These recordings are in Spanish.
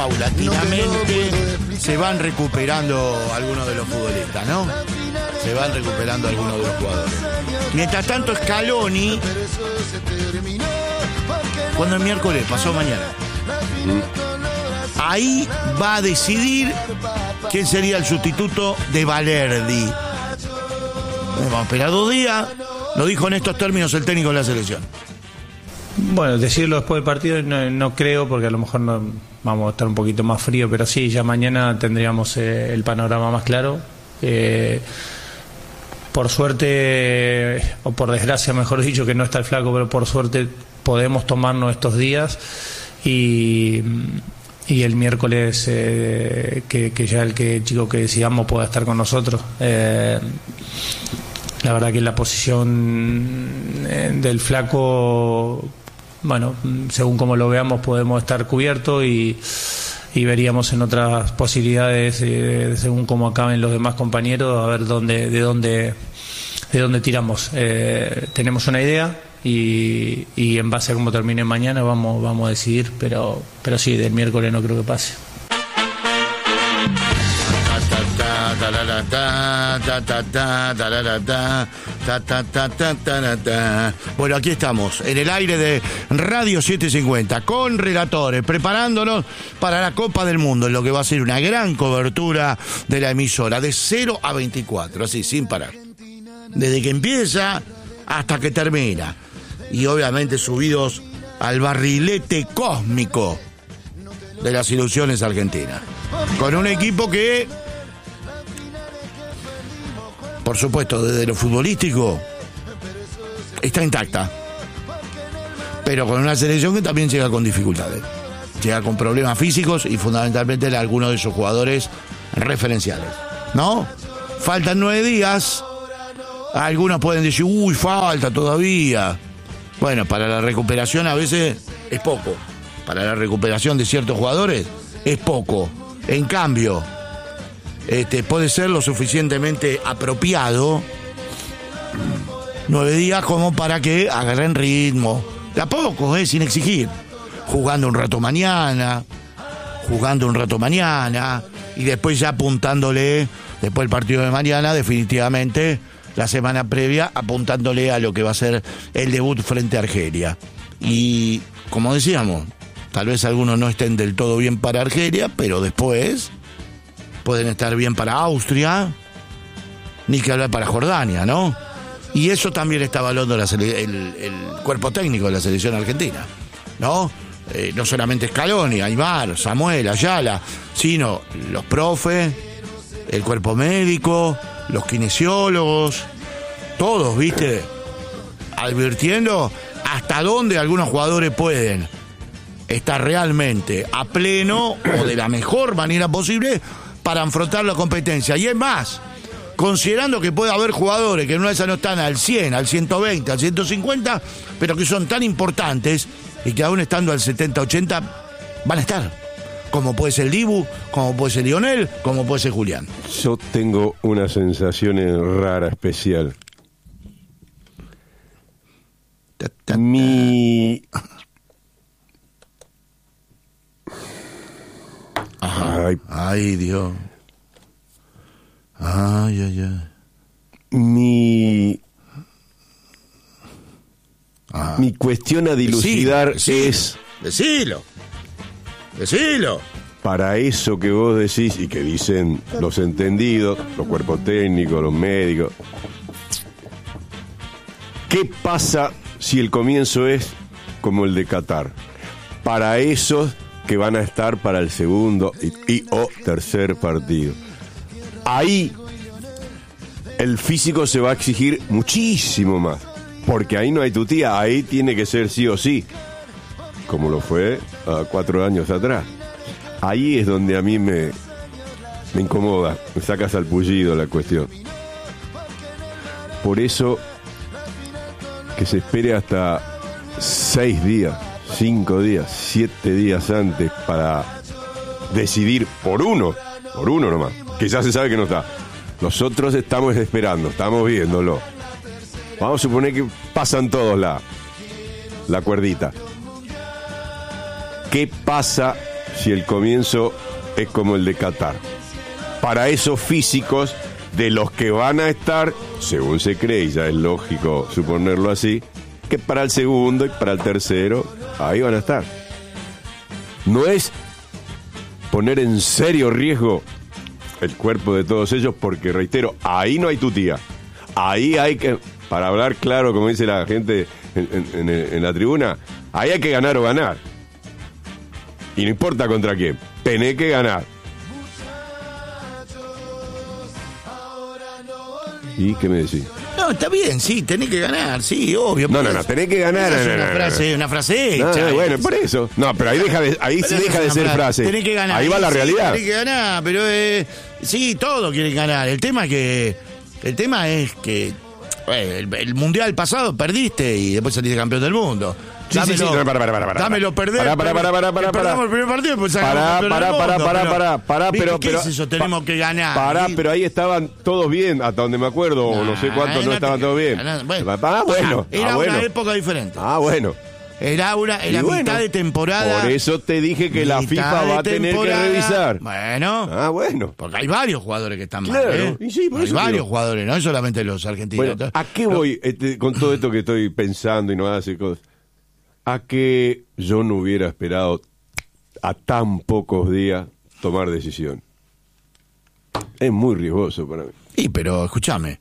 Paulatinamente se van recuperando algunos de los futbolistas, ¿no? Se van recuperando algunos de los jugadores. Mientras tanto, Scaloni, cuando el miércoles, pasó mañana, ahí va a decidir quién sería el sustituto de Valerdi. Vamos a esperar 2 días. Lo dijo en estos términos el técnico de la selección. Bueno, decirlo después del partido no creo, porque a lo mejor vamos a estar un poquito más frío, pero sí, ya mañana tendríamos el panorama más claro. Por suerte, o por desgracia mejor dicho, que no está el Flaco, pero por suerte podemos tomarnos estos días y el miércoles que ya el chico que decidamos pueda estar con nosotros. La verdad que la posición del Flaco, bueno, según como lo veamos podemos estar cubiertos y veríamos en otras posibilidades según cómo acaben los demás compañeros, a ver de dónde tiramos. Tenemos una idea y en base a cómo termine mañana vamos a decidir, pero sí, del miércoles no creo que pase. Bueno, aquí estamos en el aire de Radio 750 con relatores, preparándonos para la Copa del Mundo, en lo que va a ser una gran cobertura de la emisora de 0 a 24, así sin parar, desde que empieza hasta que termina, y obviamente subidos al barrilete cósmico de las ilusiones argentinas, con un equipo que, por supuesto, desde lo futbolístico está intacta, pero con una selección que también llega con dificultades, llega con problemas físicos y fundamentalmente de algunos de sus jugadores referenciales, ¿no? Faltan 9 días, algunos pueden decir, falta todavía. Bueno, para la recuperación a veces es poco, para la recuperación de ciertos jugadores es poco. En cambio, puede ser lo suficientemente apropiado 9 días como para que agarren ritmo, de a poco, sin exigir, jugando un rato mañana, y después ya apuntándole, después del partido de mañana, definitivamente la semana previa, apuntándole a lo que va a ser el debut frente a Argelia. Y como decíamos, tal vez algunos no estén del todo bien para Argelia, pero después pueden estar bien para Austria, ni que hablar para Jordania, ¿no? Y eso también está evaluando el cuerpo técnico de la selección argentina, ¿no? No solamente Scaloni, Aimar, Samuel, Ayala, sino los profes, el cuerpo médico, los kinesiólogos, todos, ¿viste? Advirtiendo hasta dónde algunos jugadores pueden estar realmente a pleno o de la mejor manera posible para afrontar la competencia. Y es más, considerando que puede haber jugadores que en una de esas no están al 100, al 120, al 150, pero que son tan importantes y que aún estando al 70, 80 van a estar. Como puede ser Dibu, como puede ser Lionel, como puede ser Julián. Yo tengo una sensación rara, especial. Ay, Dios. Ay. Mi cuestión a dilucidar es... Decilo. Para eso que vos decís y que dicen los entendidos, los cuerpos técnicos, los médicos, ¿qué pasa si el comienzo es como el de Qatar? Para esos que van a estar para el segundo o tercer partido. Ahí el físico se va a exigir muchísimo más, porque ahí no hay tutía, ahí tiene que ser sí o sí, como lo fue 4 años atrás. Ahí es donde a mí me incomoda, me saca salpullido la cuestión. Por eso que se espere hasta 6 días, 5 días, 7 días antes para decidir por uno nomás, que ya se sabe que no está. Nosotros estamos esperando, estamos viéndolo. Vamos a suponer que pasan todos la cuerdita. ¿Qué pasa si el comienzo es como el de Qatar. Para esos físicos de los que van a estar, según se cree, y ya es lógico suponerlo así, que para el segundo y para el tercero, ahí van a estar. No es poner en serio riesgo el cuerpo de todos ellos, porque reitero, ahí no hay tutía. Ahí hay que, para hablar claro, como dice la gente en la tribuna, ahí hay que ganar o ganar. Y no importa contra quién, tenés que ganar. ¿Y qué me decís? No, está bien, sí, tenés que ganar, sí, obvio. No, tenés que ganar. Es una frase hecha. Bueno, por eso. No, pero ahí sí deja de ser frase. Tenés que ganar. Ahí va la realidad. Tenés que ganar, pero sí, todos quieren ganar. El tema es que el mundial pasado perdiste y después saliste campeón del mundo. Dámelo perder. Perdamos el primer partido, pues pero ¿qué es eso? Tenemos que ganar. Pero ahí estaban todos bien, hasta donde me acuerdo, o no sé cuántos no estaban todos bien. Bueno. Era una época diferente. Bueno. Era mitad de temporada. Por eso te dije que la FIFA va a tener que revisar. Bueno. Porque hay varios jugadores que están claro, mal. Y sí, hay varios jugadores, no solamente los argentinos. Bueno, ¿a qué voy con todo esto que estoy pensando y no hace cosas? A que yo no hubiera esperado a tan pocos días tomar decisión. Es muy riesgoso para mí. Sí, pero escúchame,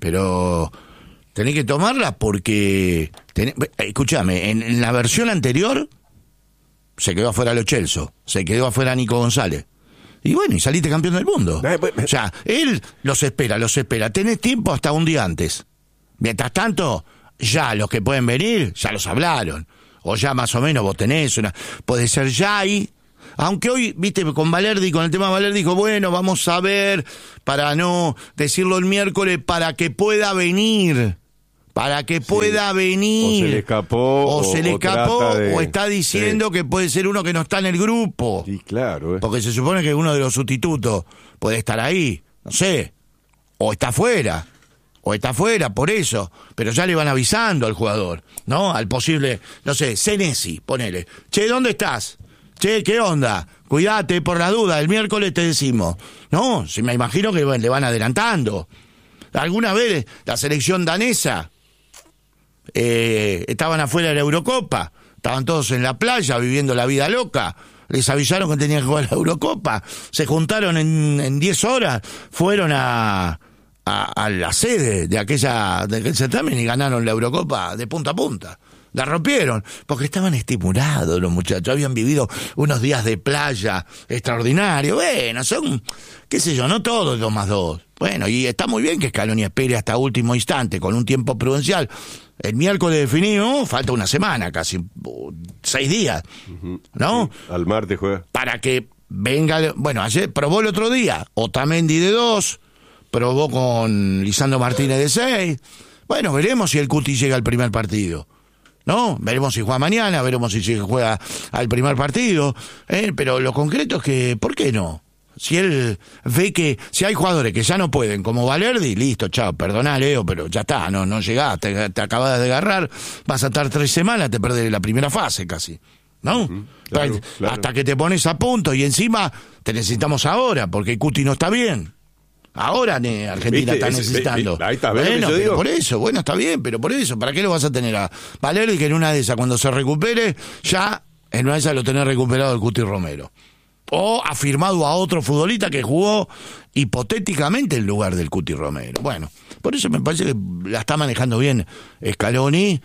tenés que tomarla porque escúchame, en la versión anterior se quedó afuera Lo Celso, se quedó afuera Nico González. Y bueno, y saliste campeón del mundo. O sea, él los espera. Tenés tiempo hasta un día antes. Mientras tanto, ya los que pueden venir, ya los hablaron. O ya más o menos vos tenés puede ser ya ahí. Aunque hoy, viste, con Valerdi, con el tema de Valerdi, dijo, bueno, vamos a ver, para no decirlo el miércoles, para que pueda venir. Para que pueda venir. O se le escapó. O está diciendo que puede ser uno que no está en el grupo. Sí, claro. Porque se supone que uno de los sustitutos puede estar ahí. No sé. O está afuera, por eso. Pero ya le van avisando al jugador, ¿no? Al posible, no sé, Senesi, ponele. Che, ¿dónde estás? Che, ¿qué onda? Cuídate por la duda, el miércoles te decimos. No, si me imagino que le van adelantando. Alguna vez la selección danesa estaban afuera de la Eurocopa, estaban todos en la playa viviendo la vida loca. Les avisaron que tenían que jugar la Eurocopa. Se juntaron en 10 horas, fueron a la sede de aquel certamen y ganaron la Eurocopa de punta a punta. La rompieron, porque estaban estimulados los muchachos, habían vivido unos días de playa extraordinarios. Bueno, son, qué sé yo, no todos 2+2. Bueno, y está muy bien que Scaloni espere hasta último instante, con un tiempo prudencial. El miércoles definimos, falta una semana, casi 6 días, ¿no? Sí, al martes juega. Para que venga, bueno, ayer probó el otro día, Otamendi de 2, probó con Lisandro Martínez de 6. Bueno, veremos si el Cuti llega al primer partido. ¿No? Veremos si juega mañana, veremos si juega al primer partido. Pero lo concreto es que, ¿por qué no? Si él ve que, si hay jugadores que ya no pueden, como Valerdi, listo, chao, perdoná, Leo, pero ya está, no llegaste, te acabas de agarrar, vas a estar 3 semanas, te perdés la primera fase casi. ¿No? Claro. Hasta que te pones a punto y encima te necesitamos ahora, porque el Cuti no está bien. Ahora Argentina está necesitando. Ahí está, bueno, pero por eso, bueno, está bien, pero por eso, ¿para qué lo vas a tener a Valerdi que en una de esas, cuando se recupere, ya en una de esas lo tenés recuperado el Cuti Romero? O ha firmado a otro futbolista que jugó hipotéticamente en lugar del Cuti Romero. Bueno, por eso me parece que la está manejando bien Scaloni,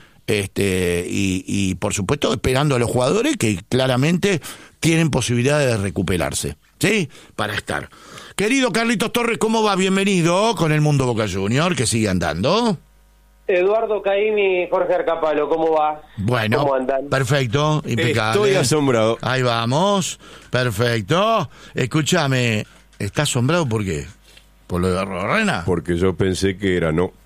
y por supuesto esperando a los jugadores que claramente tienen posibilidades de recuperarse, ¿sí? Para estar. Querido Carlitos Torres, ¿cómo va? Bienvenido con el Mundo Boca Junior, que sigue andando. Eduardo Caimi, Jorge Arcapalo, ¿cómo va? Bueno, ¿cómo andan? Perfecto, impecable. Estoy asombrado. Ahí vamos, perfecto. Escúchame, ¿estás asombrado por qué? ¿Por lo de Arroarena? Porque yo pensé que era no.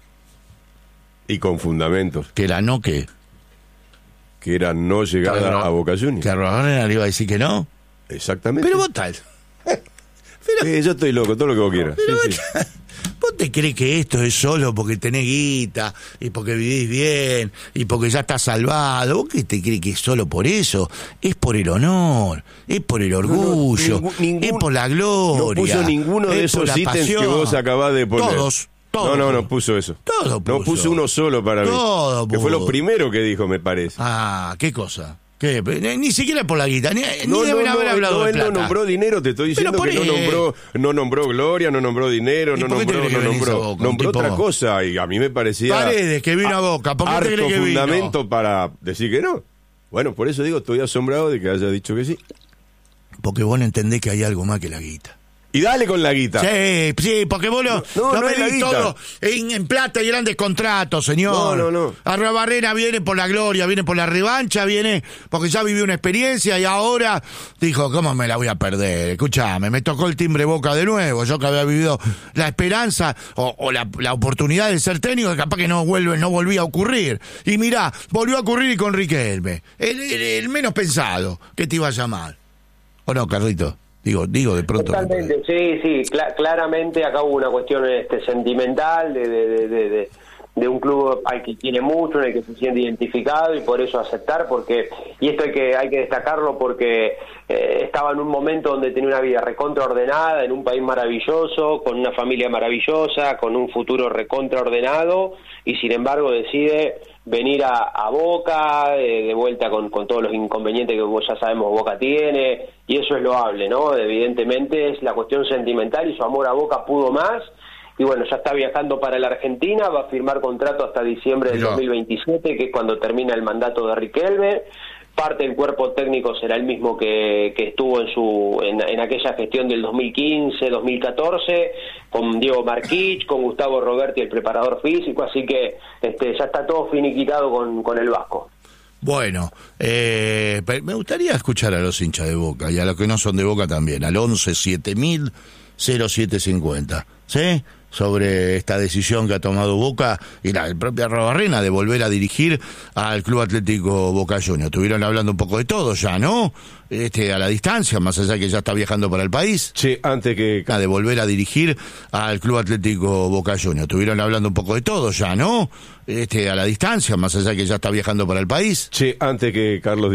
Y con fundamentos. ¿Que era no qué? Que era no llegada a Boca Juniors. ¿Que Arroarena le iba a decir que no? Exactamente. Pero vos tal. Yo estoy loco, todo lo que vos quieras. Pero sí. vos te crees que esto es solo porque tenés guita y porque vivís bien y porque ya estás salvado? ¿Vos qué te crees que es solo por eso? Es por el honor, es por el orgullo, es por la gloria. No puso ninguno de esos ítems que vos acabás de poner. Todos. No puso eso. Todo puso. No puso uno solo para mí. Todo que fue lo puso. primero que dijo, me parece. Ah, ¿qué cosa? ¿Qué? Ni siquiera por la guita, ni deben haber hablado de él plata. no nombró dinero, te estoy diciendo que no nombró gloria, no nombró dinero, nombró otra cosa, y a mí me parecía Paredes, que vino a Boca, ¿por qué te crees que vino? fundamento para decir que no. Bueno, por eso digo, estoy asombrado de que haya dicho que sí. Porque vos no entendés que hay algo más que la guita. Y dale con la guita. Sí, porque vos lo es la medís guita. todo en plata y grandes contratos, señor. No. Arrobarrena viene por la gloria, viene por la revancha, viene porque ya vivió una experiencia y ahora dijo, ¿cómo me la voy a perder? Escuchame, me tocó el timbre Boca de nuevo, yo que había vivido la esperanza o la oportunidad de ser técnico, que capaz que no volvía a ocurrir. Y mirá, volvió a ocurrir y con Riquelme, el menos pensado que te iba a llamar. ¿O no, Carlito? Digo de pronto. Totalmente, sí, claramente acá hubo una cuestión sentimental de un club al que tiene mucho, en el que se siente identificado y por eso aceptar, y esto hay que destacarlo porque estaba en un momento donde tenía una vida recontraordenada, en un país maravilloso, con una familia maravillosa, con un futuro recontraordenado, y sin embargo decide venir a Boca, de vuelta con todos los inconvenientes que ya sabemos Boca tiene, y eso es loable, ¿no? Evidentemente es la cuestión sentimental y su amor a Boca pudo más, y bueno, ya está viajando para la Argentina, va a firmar contrato hasta diciembre del 2027, que es cuando termina el mandato de Riquelme. Parte del cuerpo técnico será el mismo que estuvo en aquella gestión del 2015-2014, con Diego Marquich, con Gustavo Roberti, el preparador físico, así que ya está todo finiquitado con el Vasco. Bueno, me gustaría escuchar a los hinchas de Boca y a los que no son de Boca también, al 11-7000-0750, ¿sí? Sobre esta decisión que ha tomado Boca y la propia Arrobarrena de volver a dirigir al Club Atlético Boca Juniors. Estuvieron hablando un poco de todo ya, ¿no? A la distancia, más allá de que ya está viajando para el país. Sí, antes que... De volver a dirigir al Club Atlético Boca Juniors. Estuvieron hablando un poco de todo ya, ¿no? A la distancia, más allá de que ya está viajando para el país. Sí, antes que Carlos